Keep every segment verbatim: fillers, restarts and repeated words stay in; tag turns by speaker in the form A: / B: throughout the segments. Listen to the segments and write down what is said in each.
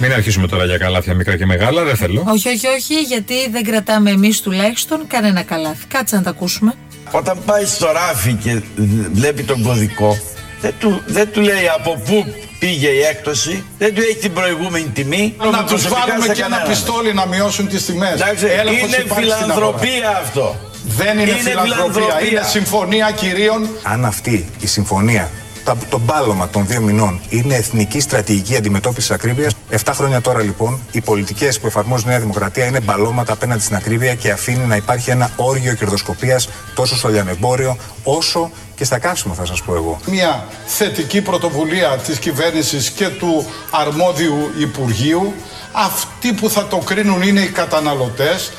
A: Μην αρχίσουμε τώρα για καλάθια μικρά και μεγάλα, δεν θέλω.
B: Όχι, όχι, όχι, γιατί δεν κρατάμε εμείς τουλάχιστον κανένα καλάθι. Κάτσε να τα ακούσουμε.
C: Όταν πάει στο ράφι και βλέπει τον κωδικό, δεν του, δεν του λέει από πού πήγε η έκπτωση, δεν του έχει την προηγούμενη τιμή.
D: Να τους βάλουμε και ένα πιστόλι να μειώσουν τις τιμές.
C: Εντάξει, είναι φιλανθρωπία αυτό.
D: Δεν είναι, είναι φιλανθρωπία, φιλανθρωπία, είναι συμφωνία κυρίων.
E: Αν αυτή η συμφωνία, το μπάλωμα των δύο μηνών, είναι εθνική στρατηγική αντιμετώπιση ακρίβειας, εφτά χρόνια τώρα λοιπόν, οι πολιτικές που εφαρμόζει η Νέα Δημοκρατία είναι μπαλώματα απέναντι στην ακρίβεια και αφήνει να υπάρχει ένα όργιο κερδοσκοπίας τόσο στο λιανεμπόριο όσο και στα καύσιμα, θα σας πω εγώ.
D: Μια θετική πρωτοβουλία της κυβέρνησης και του αρμόδιου Υπουργείου. Αυτοί που θα το κρίνουν είναι οι καταναλωτές.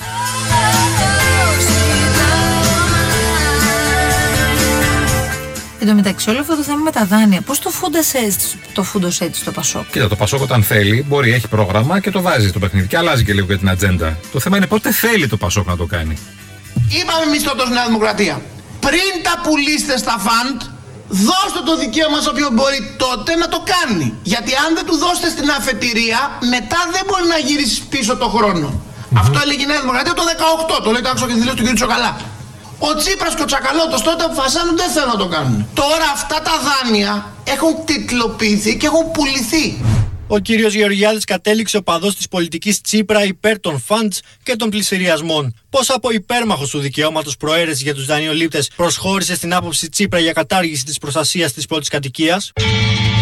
B: Εν τω μεταξύ, όλο αυτό το θέμα με τα δάνεια, πώς το φούντασε έτσι, το φούντωσε έτσι το Πασόκ?
A: Κοίτα, το Πασόκ όταν θέλει, μπορεί, έχει πρόγραμμα και το βάζει στο παιχνίδι. Και αλλάζει και λίγο για την ατζέντα. Το θέμα είναι πότε θέλει το Πασόκ να το κάνει.
F: Είπαμε εμείς τότε ως Νέα Δημοκρατία, πριν τα πουλήσετε στα φαντ, δώστε το δικαίωμα σε όποιον μπορεί τότε να το κάνει. Γιατί αν δεν του δώσετε στην αφετηρία, μετά δεν μπορεί να γυρίσει πίσω το χρόνο. Mm-hmm. Αυτό έλεγε η Νέα Δημοκρατία το δεκαοκτώ, το λέει το άκουσα και τη δηλώση του κ. Τσοκαλά. Ο Τσίπρας και ο Τσακαλώτος τότε αποφασίσαν δεν θέλουν να το κάνουν. Τώρα αυτά τα δάνεια έχουν τιτλοποιηθεί και έχουν πουληθεί.
G: Ο κύριος Γεωργιάδης κατέληξε οπαδός της πολιτικής Τσίπρα υπέρ των φαντς και των πληστηριασμών. Πώς από υπέρμαχος του δικαιώματος προαίρεσης για τους δανειολήπτες προσχώρησε στην άποψη Τσίπρα για κατάργηση της προστασίας της πρώτης κατοικίας.